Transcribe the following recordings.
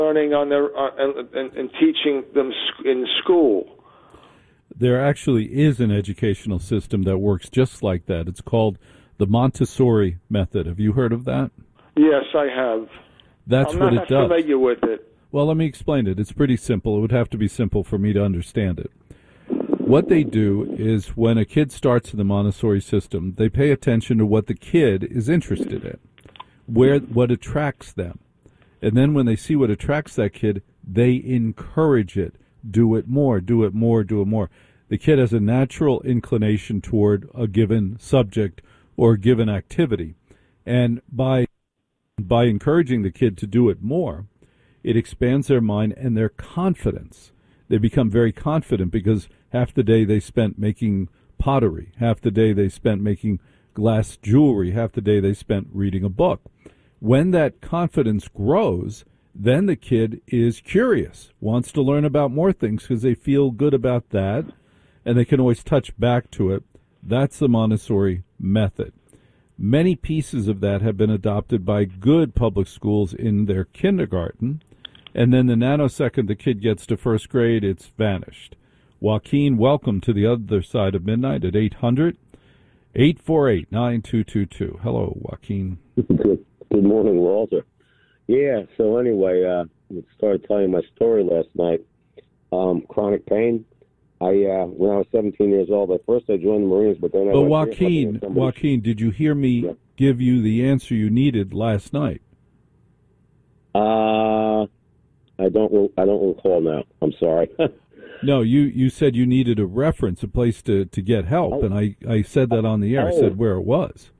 learning on their and teaching them in school. There actually is an educational system that works just like that. It's called the Montessori method. Have you heard of that? Yes, I have. That's what it does. I'm not familiar with it. Well, let me explain it. It's pretty simple. It would have to be simple for me to understand it. What they do is when a kid starts in the Montessori system, they pay attention to what the kid is interested in, what attracts them. And then when they see what attracts that kid, they encourage it. Do it more, do it more, do it more. The kid has a natural inclination toward a given subject or a given activity. And by encouraging the kid to do it more, it expands their mind and their confidence. They become very confident because half the day they spent making pottery, half the day they spent making glass jewelry, half the day they spent reading a book. When that confidence grows, then the kid is curious, wants to learn about more things because they feel good about that, and they can always touch back to it. That's the Montessori method. Many pieces of that have been adopted by good public schools in their kindergarten, and then the nanosecond the kid gets to first grade, it's vanished. Joaquin, welcome to the other side of midnight at 800-848-9222. Hello, Joaquin. Good morning, Walter. Yeah, so anyway, I started telling my story last night. Chronic pain. When I was 17 years old, at first I joined the Marines, but then I But Joaquin, did you hear me give you the answer you needed last night? I don't recall now. I'm sorry. No, you said you needed a reference, a place to get help, and I said that on the air. I said where it was.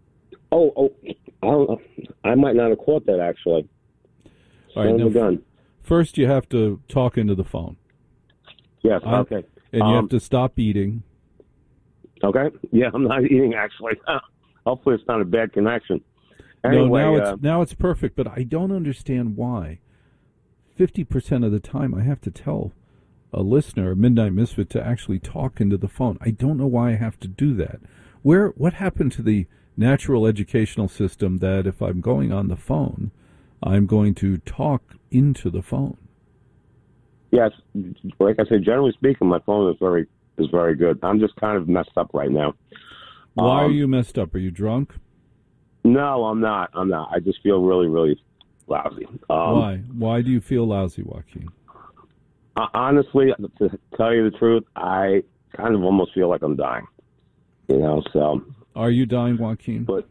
I might not have caught that, actually. All right, now, first you have to talk into the phone. Yes, okay. And you have to stop eating. Okay. Yeah, I'm not eating, actually. Hopefully it's not a bad connection. Anyway, no, now it's perfect, but I don't understand why. 50% of the time I have to tell a listener, a Midnight Misfit, to actually talk into the phone. I don't know why I have to do that. What happened to the natural educational system that if I'm going on the phone, I'm going to talk into the phone? Yes, like I said, generally speaking, my phone is very good. I'm just kind of messed up right now. Why are you messed up? Are you drunk? No, I'm not. I just feel really, really lousy. Why? Why do you feel lousy, Joaquin? Honestly, to tell you the truth, I kind of almost feel like I'm dying. So. Are you dying, Joaquin? But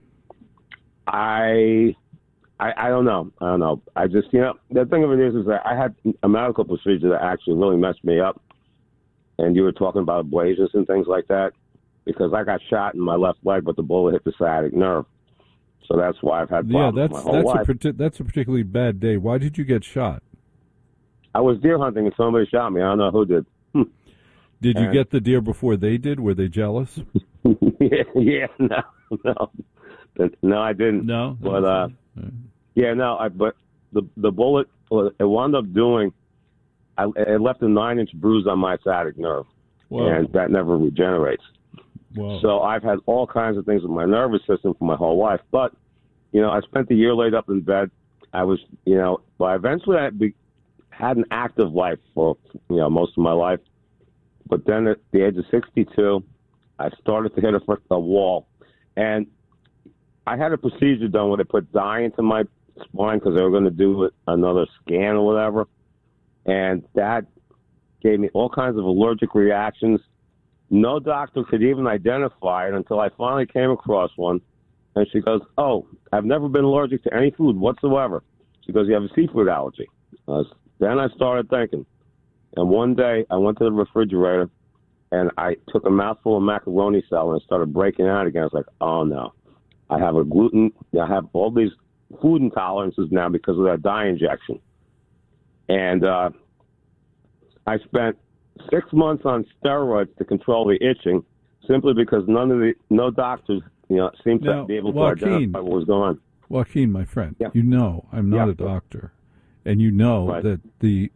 I don't know. I just, the thing of it is that I had a medical procedure that actually really messed me up. And you were talking about abrasions and things like that, because I got shot in my left leg, but the bullet hit the sciatic nerve. So that's why I've had problems my whole life. That's a particularly bad day. Why did you get shot? I was deer hunting and somebody shot me. I don't know who did. Did you get the deer before they did? Were they jealous? yeah, no, I didn't. No, but but the bullet, it wound up doing. It left a 9-inch bruise on my sciatic nerve, and that never regenerates. Whoa. So I've had all kinds of things with my nervous system for my whole life. But I spent the year laid up in bed. I was, but eventually I had an active life for most of my life. But then at the age of 62, I started to hit a wall. And I had a procedure done where they put dye into my spine because they were going to do another scan or whatever. And that gave me all kinds of allergic reactions. No doctor could even identify it until I finally came across one. And she goes, I've never been allergic to any food whatsoever. She goes, you have a seafood allergy. Then I started thinking. And one day I went to the refrigerator and I took a mouthful of macaroni salad and started breaking out again. I was like, oh no, I have I have all these food intolerances now because of that dye injection. And I spent 6 months on steroids to control the itching simply because no doctors, seemed to be able to identify what was going on. Joaquin, my friend, I'm not a doctor. And that the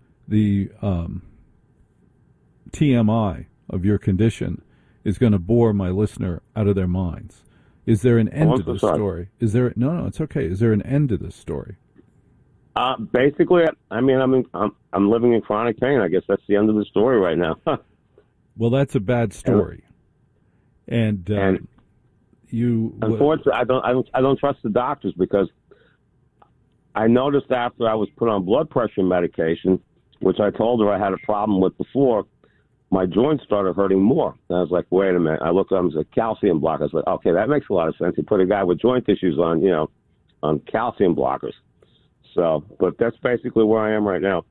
TMI of your condition is going to bore my listener out of their minds. Is there an end to this story? No, it's okay. Is there an end to this story? Basically, I mean, I'm living in chronic pain. I guess that's the end of the story right now. Well, that's a bad story. And you unfortunately, I don't trust the doctors because I noticed after I was put on blood pressure medication, which I told her I had a problem with before, my joints started hurting more. And I was like, wait a minute. I looked up and said calcium block. I was like, okay, that makes a lot of sense. You put a guy with joint issues on, on calcium blockers. So, but that's basically where I am right now.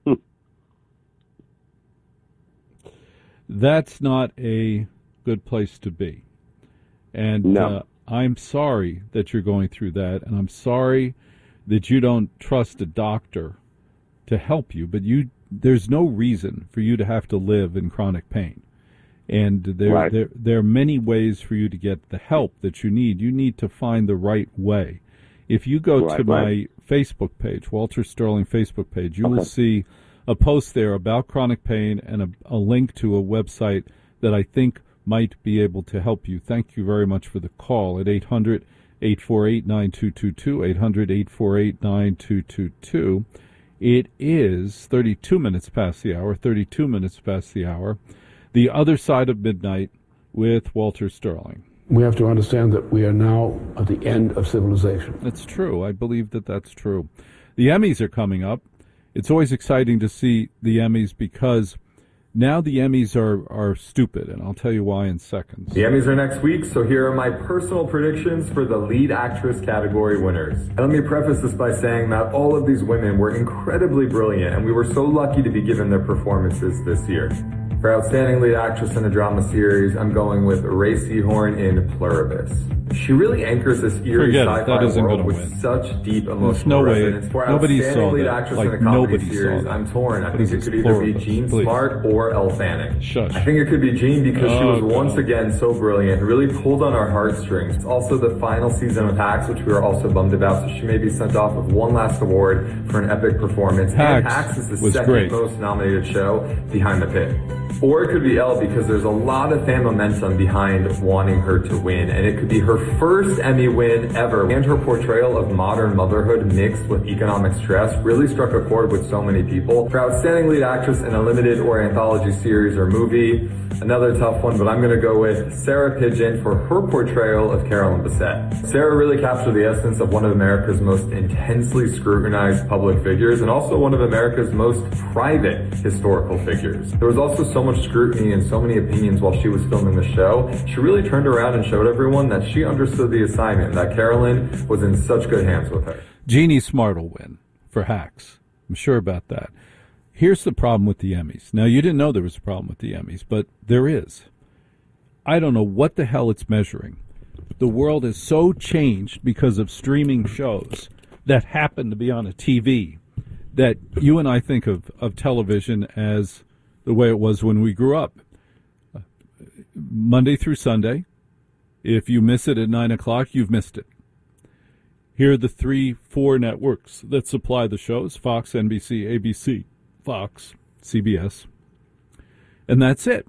That's not a good place to be. And no. I'm sorry that you're going through that, and I'm sorry that you don't trust a doctor to help you, but there's no reason for you to have to live in chronic pain. And there are many ways for you to get the help that you need. You need to find the right way. If you go to my Facebook page, Walter Sterling Facebook page, you will see a post there about chronic pain and a link to a website that I think might be able to help you. Thank you very much for the call at 800-848-9222, 800-848-9222. It is 32 minutes past the hour, 32 minutes past the hour. The Other Side of Midnight with Walter Sterling. We have to understand that we are now at the end of civilization. That's true. I believe that that's true. The Emmys are coming up. It's always exciting to see the Emmys because now the Emmys are stupid, and I'll tell you why in seconds. The Emmys are next week, so here are my personal predictions for the lead actress category winners. And let me preface this by saying that all of these women were incredibly brilliant, and we were so lucky to be given their performances this year. For Outstanding Lead Actress in a Drama Series, I'm going with Ray Seahorn in Pluribus. She really anchors this eerie sci-fi world with such deep emotional resonance. For Outstanding Lead Actress in a Comedy Series, I'm torn. I think it could either be Jean Smart or Elle Fanning. I think it could be Jean because she was once again so brilliant, really pulled on our heartstrings. It's also the final season of Hacks, which we were also bummed about, so she may be sent off with one last award for an epic performance. Hacks is the second most nominated show behind The Pit. Or it could be Elle because there's a lot of fan momentum behind wanting her to win, and it could be her first Emmy win ever. And her portrayal of modern motherhood mixed with economic stress really struck a chord with so many people. For Outstanding Lead Actress in a limited or anthology series or movie, another tough one, but I'm going to go with Sarah Pidgeon for her portrayal of Carolyn Bessette. Sarah really captured the essence of one of America's most intensely scrutinized public figures and also one of America's most private historical figures. There was also so much scrutiny and so many opinions while she was filming the show. She really turned around and showed everyone that she understood the assignment, that Carolyn was in such good hands with her. Jeannie Smart will win for Hacks. I'm sure about that. Here's the problem with the Emmys. Now, you didn't know there was a problem with the Emmys, but there is. I don't know what the hell it's measuring. The world is so changed because of streaming shows that happen to be on a TV that you and I think of television as the way it was when we grew up. Monday through Sunday. If you miss it at 9 o'clock, you've missed it. Here are the 3-4 networks that supply the shows: Fox, NBC, ABC, Fox, CBS. And that's it.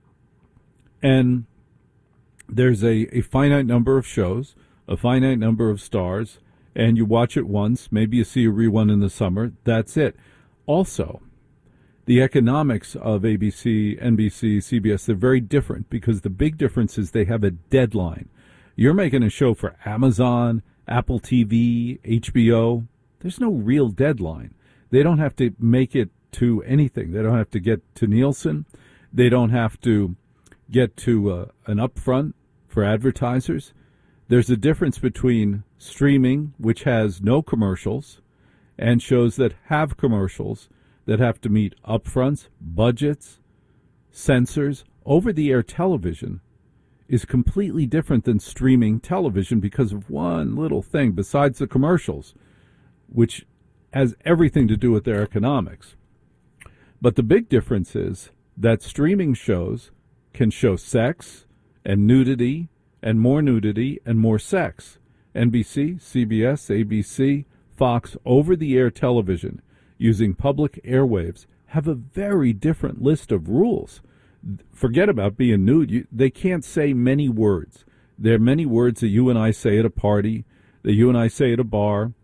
And there's a finite number of shows, a finite number of stars, and you watch it once. Maybe you see a rerun in the summer. That's it. Also, the economics of ABC, NBC, CBS, they're very different because the big difference is they have a deadline. You're making a show for Amazon, Apple TV, HBO. There's no real deadline. They don't have to make it to anything. They don't have to get to Nielsen. They don't have to get to an upfront for advertisers. There's a difference between streaming, which has no commercials, and shows that have commercials that have to meet upfronts, budgets, censors. Over-the-air television is completely different than streaming television because of one little thing besides the commercials, which has everything to do with their economics. But the big difference is that streaming shows can show sex and nudity and more sex. NBC, CBS, ABC, Fox, over-the-air television using public airwaves have a very different list of rules. Forget about being nude. They can't say many words. There are many words that you and I say at a party, that you and I say at a bar,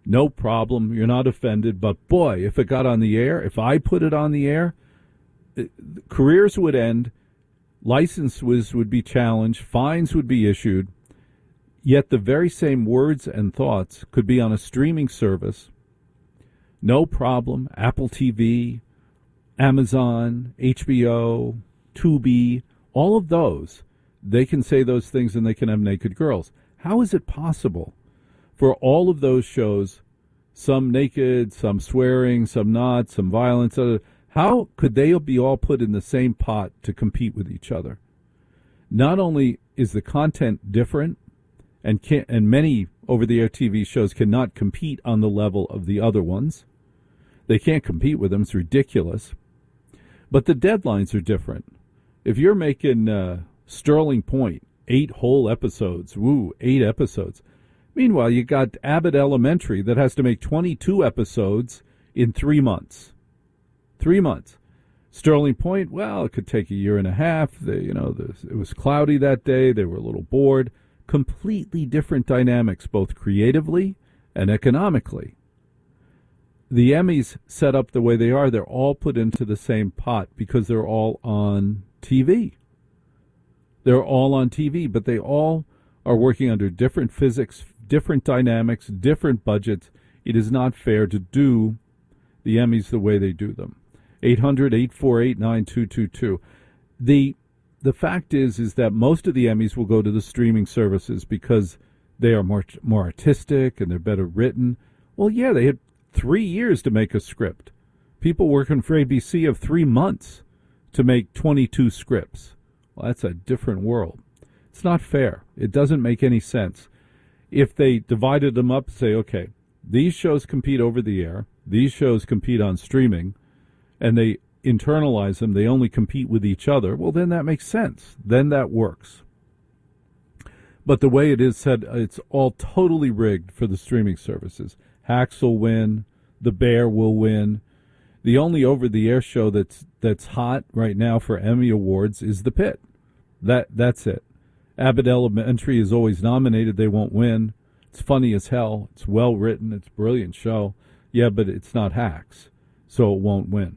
No problem. You're not offended. But boy, if it got on the air, if I put it on the air, careers would end, licenses would be challenged, fines would be issued, yet the very same words and thoughts could be on a streaming service. No problem. Apple TV, Amazon, HBO, Tubi, all of those, they can say those things and they can have naked girls. How is it possible for all of those shows, some naked, some swearing, some not, some violence, how could they be all put in the same pot to compete with each other? Not only is the content different, and many over-the-air TV shows cannot compete on the level of the other ones. They can't compete with them. It's ridiculous. But the deadlines are different. If you're making Sterling Point, 8 whole episodes, 8 episodes. Meanwhile, you got Abbott Elementary that has to make 22 episodes in 3 months. 3 months. Sterling Point, well, it could take a year and a half. It was cloudy that day. They were a little bored. Completely different dynamics, both creatively and economically. The Emmys set up the way they are, they're all put into the same pot because they're all on TV. They're all on TV, but they all are working under different physics, different dynamics, different budgets. It is not fair to do the Emmys the way they do them. 800-848-9222. The fact is that most of the Emmys will go to the streaming services because they are more artistic and they're better written. Well, yeah, they had 3 years to make a script. People working for ABC have 3 months to make 22 scripts. Well, that's a different world. It's not fair. It doesn't make any sense. If they divided them up, say, okay, these shows compete over the air, these shows compete on streaming, and they internalize them, they only compete with each other, well, then that makes sense. Then that works. But the way it is said, it's all totally rigged for the streaming services. Hacks will win. The Bear will win. The only over-the-air show that's hot right now for Emmy Awards is The Pit. That's it. Abbott Elementary is always nominated. They won't win. It's funny as hell. It's well-written. It's a brilliant show. Yeah, but it's not Hacks, so it won't win.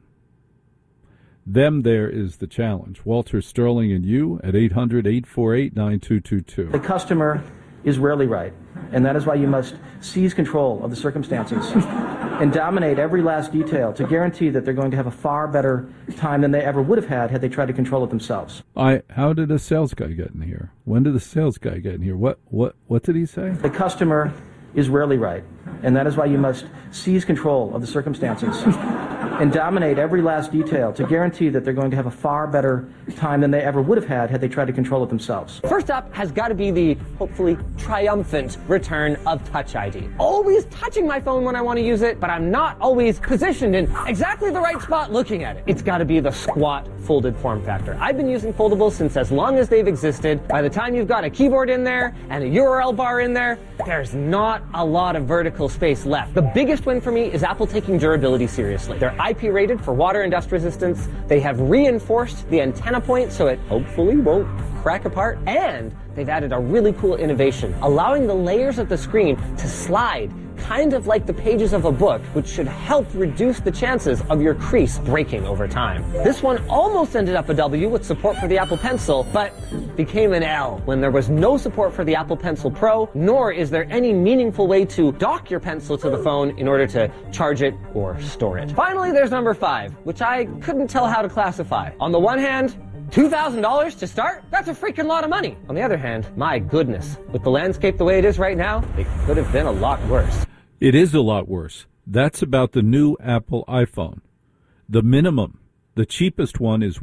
Them there is the challenge. Walter Sterling and you at 800-848-9222. The customer is rarely right, and that is why you must seize control of the circumstances and dominate every last detail to guarantee that they're going to have a far better time than they ever would have had they tried to control it themselves. How did a sales guy get in here? When did the sales guy get in here? What did he say? The customer is rarely right, and that is why you must seize control of the circumstances and dominate every last detail to guarantee that they're going to have a far better time than they ever would have had they tried to control it themselves. First up has got to be the hopefully triumphant return of Touch ID. Always touching my phone when I want to use it, but I'm not always positioned in exactly the right spot looking at it. It's got to be the squat folded form factor. I've been using foldables since as long as they've existed. By the time you've got a keyboard in there and a URL bar in there, there's not a lot of vertical space left. The biggest win for me is Apple taking durability seriously. They're IP rated for water and dust resistance. They have reinforced the antenna point so it hopefully won't crack apart. And they've added a really cool innovation, allowing the layers of the screen to slide kind of like the pages of a book, which should help reduce the chances of your crease breaking over time. This one almost ended up a W with support for the Apple Pencil, but became an L when there was no support for the Apple Pencil Pro, nor is there any meaningful way to dock your pencil to the phone in order to charge it or store it. Finally, there's number 5, which I couldn't tell how to classify. On the one hand, $2,000 to start? That's a freaking lot of money. On the other hand, my goodness, with the landscape the way it is right now, it could have been a lot worse. It is a lot worse. That's about the new Apple iPhone. The minimum, the cheapest one is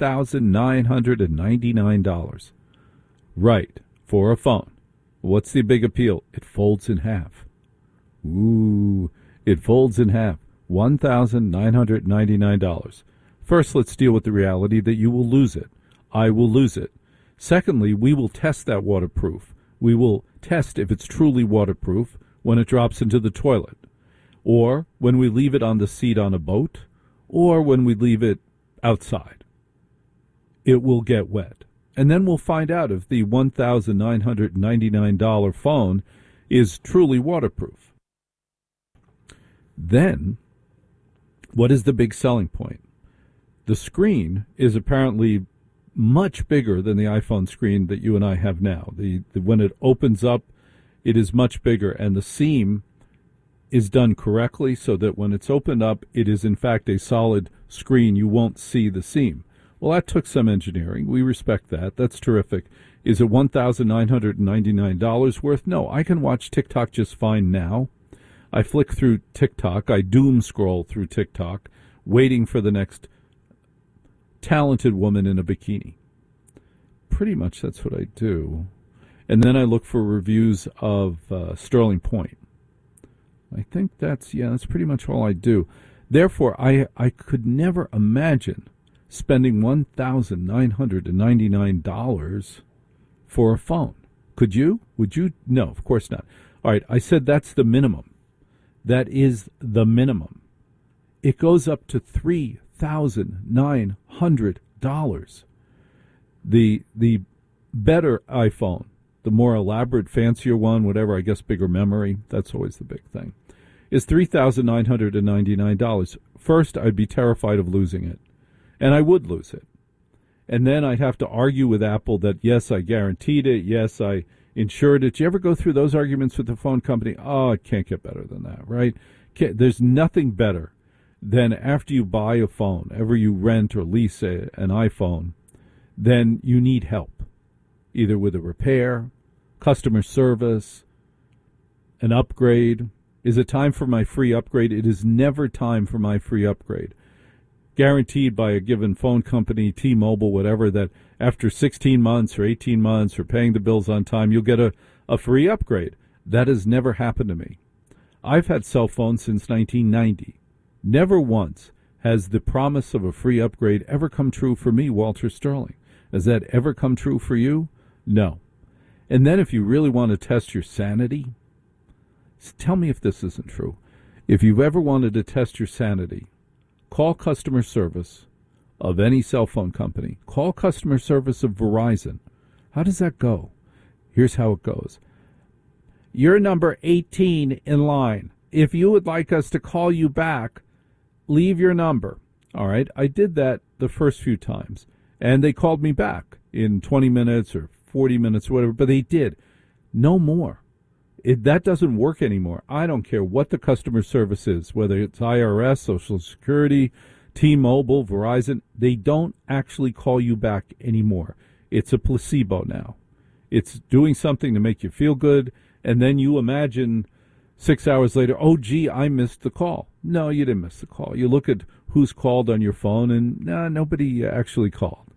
$1,999. Right, for a phone. What's the big appeal? It folds in half. Ooh, it folds in half. $1,999. First, let's deal with the reality that you will lose it. I will lose it. Secondly, we will test that waterproof. We will test if it's truly waterproof when it drops into the toilet, or when we leave it on the seat on a boat, or when we leave it outside. It will get wet. And then we'll find out if the $1,999 phone is truly waterproof. Then, what is the big selling point? The screen is apparently much bigger than the iPhone screen that you and I have now. When it opens up, it is much bigger, and the seam is done correctly so that when it's opened up, it is in fact a solid screen. You won't see the seam. Well, that took some engineering. We respect that. That's terrific. Is it $1,999 worth? No, I can watch TikTok just fine now. I flick through TikTok. I doom scroll through TikTok, waiting for the next talented woman in a bikini. Pretty much that's what I do. And then I look for reviews of Sterling Point. I think that's pretty much all I do. Therefore, I could never imagine spending $1,999 for a phone. Could you? Would you? No, of course not. All right, I said that's the minimum. That is the minimum. It goes up to $3,900. The better iPhone, the more elaborate, fancier one, whatever, I guess bigger memory, that's always the big thing, is $3,999. First, I'd be terrified of losing it, and I would lose it. And then I'd have to argue with Apple that, yes, I guaranteed it, yes, I insured it. Do you ever go through those arguments with the phone company? Oh, it can't get better than that, right? There's nothing better than after you buy a phone, ever you rent or lease an iPhone, then you need help, either with a repair, customer service, an upgrade. Is it time for my free upgrade? It is never time for my free upgrade. Guaranteed by a given phone company, T-Mobile, whatever, that after 16 months or 18 months or paying the bills on time, you'll get a free upgrade. That has never happened to me. I've had cell phones since 1990. Never once has the promise of a free upgrade ever come true for me, Walter Sterling. Has that ever come true for you? No. And then if you really want to test your sanity, tell me if this isn't true. If you've ever wanted to test your sanity, call customer service of any cell phone company. Call customer service of Verizon. How does that go? Here's how it goes. You're number 18 in line. If you would like us to call you back, leave your number. All right, I did that the first few times, and they called me back in 20 minutes or 40 minutes or whatever, but they did. No more. That doesn't work anymore. I don't care what the customer service is, whether it's IRS, Social Security, T-Mobile, Verizon. They don't actually call you back anymore. It's a placebo now. It's doing something to make you feel good, and then you imagine 6 hours later, oh, gee, I missed the call. No, you didn't miss the call. You look at who's called on your phone, and nobody actually called.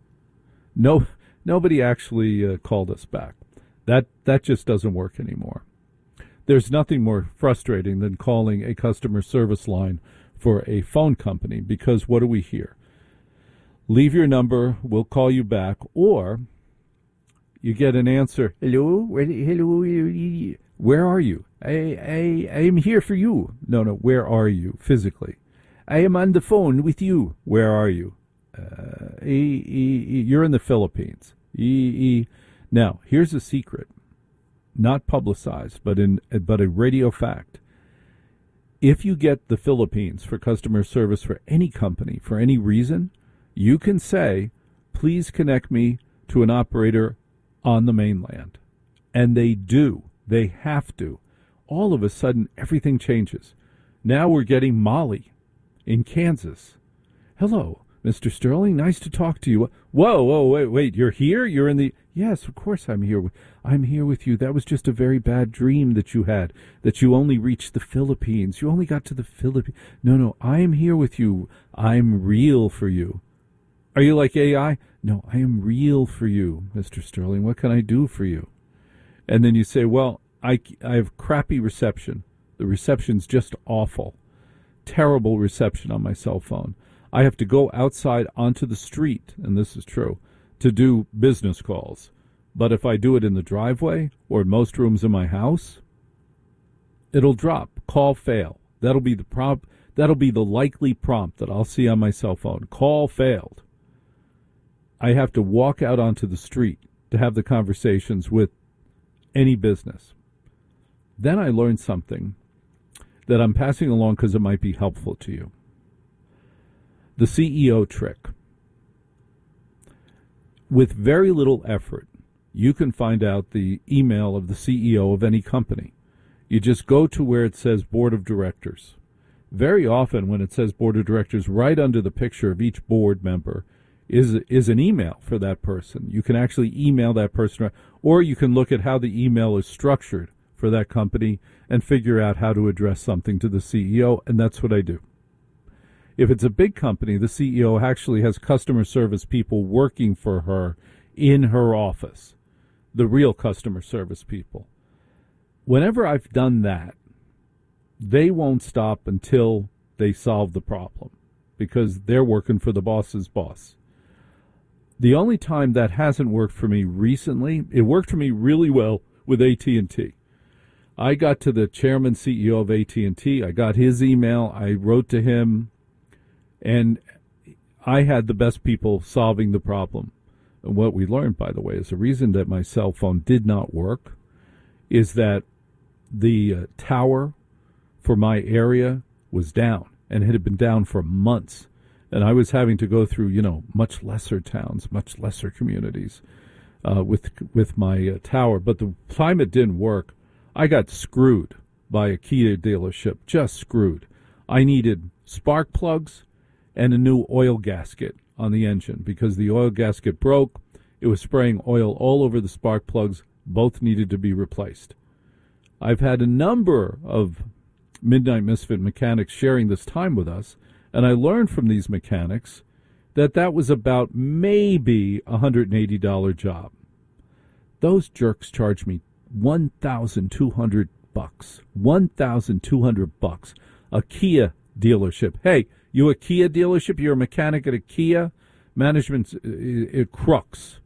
Nobody actually called us back. That just doesn't work anymore. There's nothing more frustrating than calling a customer service line for a phone company, because what do we hear? Leave your number, we'll call you back, or you get an answer, hello, where are you? I am here for you. No, where are you physically? I am on the phone with you. Where are you? You're in the Philippines. Now, here's a secret. Not publicized, but a radio fact. If you get the Philippines for customer service for any company, for any reason, you can say, please connect me to an operator on the mainland. And they do. They have to. All of a sudden, everything changes. Now we're getting Molly in Kansas. Hello, Mr. Sterling, nice to talk to you. Whoa, wait, you're here? You're in the... Yes, of course I'm here. I'm here with you. That was just a very bad dream that you had, that you only reached the Philippines. You only got to the Philippines. No, I am here with you. I'm real for you. Are you like AI? No, I am real for you, Mr. Sterling. What can I do for you? And then you say, well, I have crappy reception. The reception's just awful. Terrible reception on my cell phone. I have to go outside onto the street, and this is true, to do business calls. But if I do it in the driveway or in most rooms in my house, it'll drop. Call fail. That'll be the likely prompt that I'll see on my cell phone. Call failed. I have to walk out onto the street to have the conversations with any business. Then I learned something that I'm passing along because it might be helpful to you. The CEO trick. With very little effort, you can find out the email of the CEO of any company. You just go to where it says Board of Directors. Very often when it says Board of Directors, right under the picture of each board member is an email for that person. You can actually email that person, or you can look at how the email is structured for that company and figure out how to address something to the CEO, and that's what I do. If it's a big company, the CEO actually has customer service people working for her in her office, the real customer service people. Whenever I've done that, they won't stop until they solve the problem because they're working for the boss's boss. The only time that hasn't worked for me recently, it worked for me really well with AT&T. I got to the chairman CEO of AT&T. I got his email. I wrote to him, and I had the best people solving the problem. And what we learned, by the way, is the reason that my cell phone did not work is that the tower for my area was down, and it had been down for months. And I was having to go through, much lesser towns, much lesser communities with my tower. But the time it didn't work, I got screwed by a Kia dealership, just screwed. I needed spark plugs and a new oil gasket on the engine because the oil gasket broke. It was spraying oil all over the spark plugs. Both needed to be replaced. I've had a number of Midnight Misfit mechanics sharing this time with us, and I learned from these mechanics that was about maybe a $180 job. Those jerks charged me $1,200. $1,200. A Kia dealership. Hey, you a Kia dealership? You're a mechanic at a Kia? Management's crooks.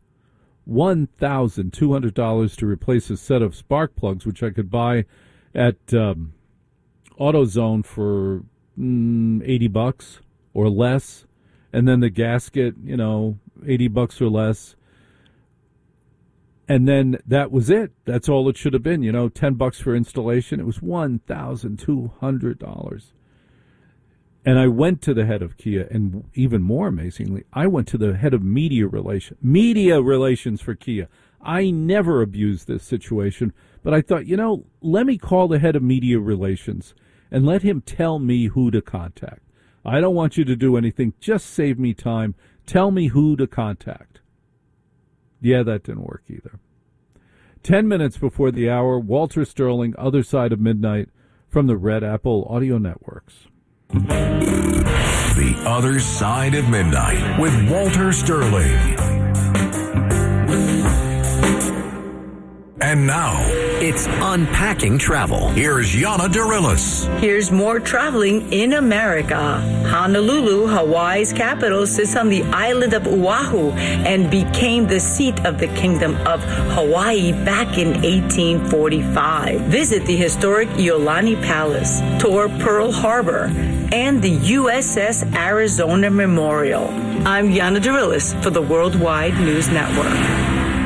$1,200 to replace a set of spark plugs, which I could buy at AutoZone for $80 or less, and then the gasket, $80 or less, and then that was it. That's all it should have been, $10 for installation. It was $1,200. And I went to the head of Kia, and even more amazingly, I went to the head of media relations for Kia. I never abused this situation, but I thought, let me call the head of media relations and let him tell me who to contact. I don't want you to do anything. Just save me time. Tell me who to contact. Yeah, that didn't work either. 10 minutes before the hour, Walter Sterling, Other Side of Midnight, from the Red Apple Audio Networks. The Other Side of Midnight with Walter Sterling. And now, it's Unpacking Travel. Here's Yana Dirilis. Here's more traveling in America. Honolulu, Hawaii's capital, sits on the island of Oahu and became the seat of the Kingdom of Hawaii back in 1845. Visit the historic Iolani Palace, tour Pearl Harbor, and the USS Arizona Memorial. I'm Yana Dirilis for the Worldwide News Network.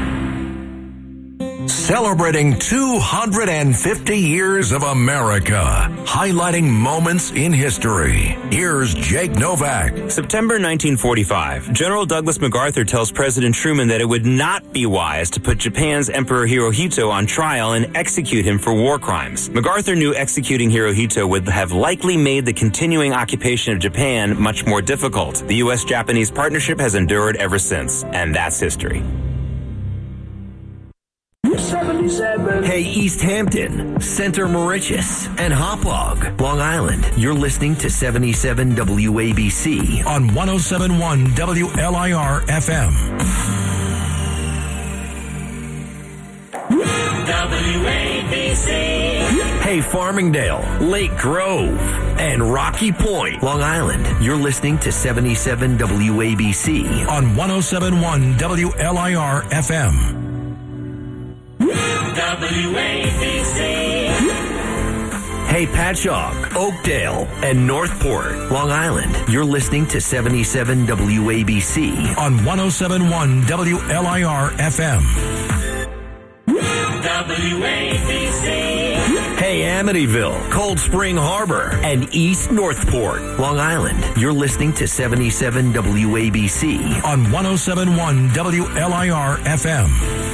Celebrating 250 years of America, highlighting moments in history. Here's Jake Novak. September 1945. General Douglas MacArthur tells President Truman that it would not be wise to put Japan's Emperor Hirohito on trial and execute him for war crimes. MacArthur knew executing Hirohito would have likely made the continuing occupation of Japan much more difficult. The U.S.-Japanese partnership has endured ever since, and that's history. Hey, East Hampton, Center Moriches, and Hauppauge, Long Island. You're listening to 77 WABC on 107.1 WLIR FM. WABC. Hey, Farmingdale, Lake Grove, and Rocky Point, Long Island. You're listening to 77 WABC on 107.1 WLIR FM. WABC. Hey, Patchogue, Oakdale, and Northport, Long Island. You're listening to 77 WABC on 107.1 WLIR FM. WABC. Hey, Amityville, Cold Spring Harbor, and East Northport, Long Island. You're listening to 77 WABC on 107.1 WLIR FM.